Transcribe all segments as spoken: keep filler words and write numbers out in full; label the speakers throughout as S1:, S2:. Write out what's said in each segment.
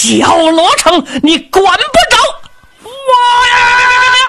S1: 小罗成，你管不着我呀！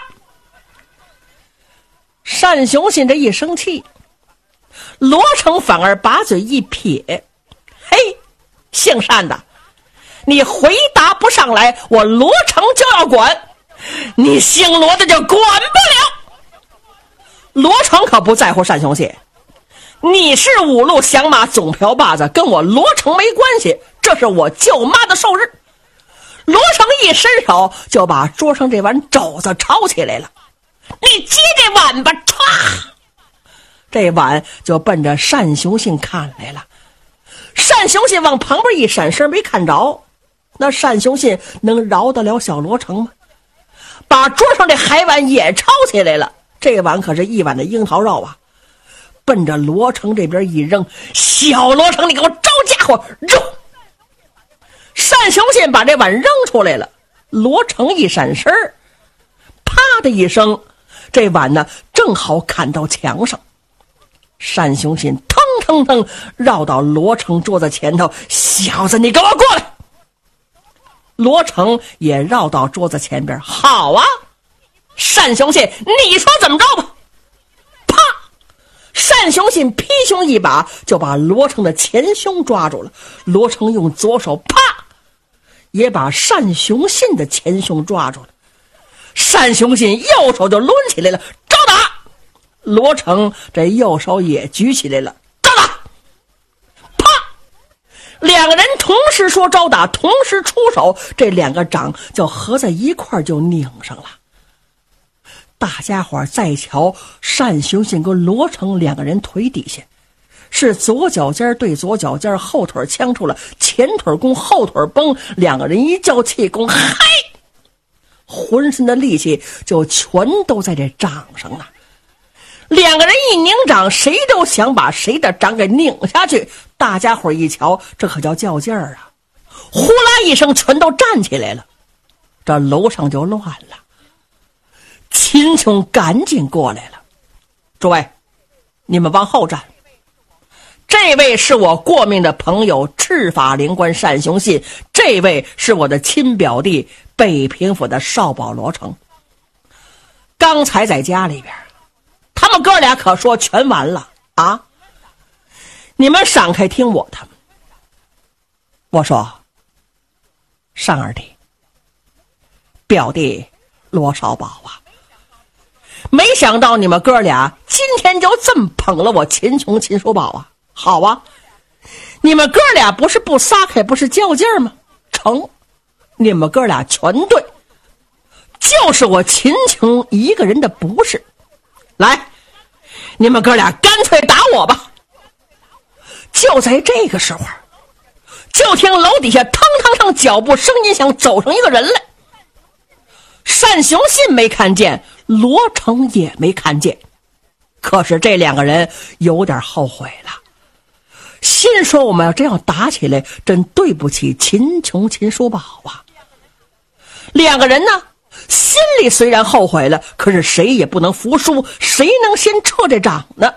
S1: 单雄信这一生气，罗成反而把嘴一撇，嘿，姓单的，你回答不上来，我罗成就要管，你姓罗的就管不了。罗成可不在乎单雄信，你是五路响马总瓢把子，跟我罗成没关系，这是我舅妈的寿日。罗成一伸手就把桌上这碗肘子抄起来了，你接这碗吧，唰，这碗就奔着单雄信看来了。单雄信往旁边一闪身没看着，那单雄信能饶得了小罗成吗？把桌上这海碗也抄起来了，这碗可是一碗的樱桃肉啊，奔着罗成这边一扔，小罗成你给我招家伙，扔！单雄信把这碗扔出来了，罗成一闪身，啪的一声，这碗呢正好砍到墙上。单雄信腾腾腾绕到罗成桌子前头，小子你给我过来！罗成也绕到桌子前边，好啊，单雄信你说怎么着吧？啪！单雄信劈胸一把就把罗成的前胸抓住了，罗成用左手啪也把单雄信的前胸抓住了，单雄信右手就抡起来了，招打！罗成这右手也举起来了，招打！啪！两个人同时说招打，同时出手，这两个掌就合在一块就拧上了。大家伙再瞧单雄信跟罗成两个人腿底下是左脚尖对左脚尖，后腿呛出了，前腿弓后腿绷，两个人一较气功，嗨，浑身的力气就全都在这掌上了。两个人一拧掌，谁都想把谁的掌给拧下去。大家伙一瞧，这可叫较劲儿啊！呼啦一声，全都站起来了。这楼上就乱了。秦琼赶紧过来了，诸位，你们往后站。这位是我过命的朋友赤法灵官单雄信，这位是我的亲表弟北平府的少保罗成。刚才在家里边，他们哥俩可说全完了啊！你们闪开听我的。我说，单二弟，表弟罗少保啊，没想到你们哥俩今天就这么捧了我秦琼秦叔宝啊！好啊，你们哥俩不是不撒开，不是较劲儿吗？成，你们哥俩全对，就是我秦琼一个人的不是。来，你们哥俩干脆打我吧！就在这个时候，就听楼底下腾腾腾脚步声音响，走上一个人来。单雄信没看见，罗成也没看见，可是这两个人有点后悔了，心说我们要真要打起来，真对不起秦琼秦叔宝啊。两个人呢心里虽然后悔了，可是谁也不能服输，谁能先撤这掌呢？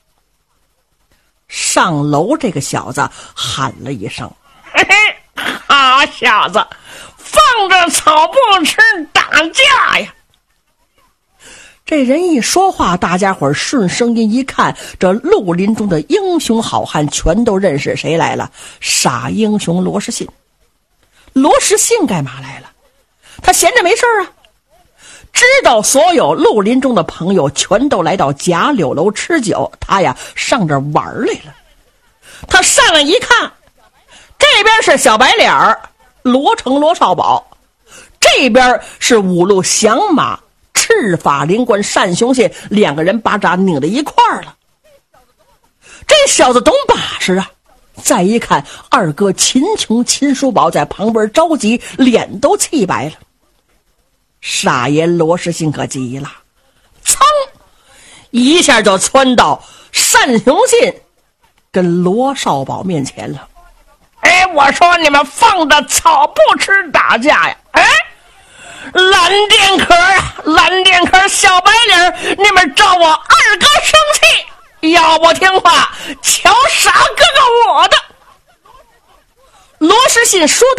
S1: 上楼这个小子喊了一声，嘿嘿，好小子，放着草不吃打架呀！这人一说话，大家伙顺声音一看，这绿林中的英雄好汉全都认识谁来了，傻英雄罗士信。罗士信干嘛来了？他闲着没事啊，知道所有绿林中的朋友全都来到贾柳楼吃酒，他呀上这玩来了。他上来一看，这边是小白脸儿罗成罗少保，这边是五路响马赤法灵官单雄信，两个人把掌拧在一块儿了。这小子懂把式啊！再一看二哥秦琼秦叔宝在旁边着急，脸都气白了。傻爷罗士信可急了，噌一下就窜到单雄信跟罗少保面前了。哎，我说你们放着草不吃打架呀！哎，蓝靛壳啊，蓝靛壳小白脸，你们招我二哥生气，要不听话，瞧傻哥哥我的！罗士信说到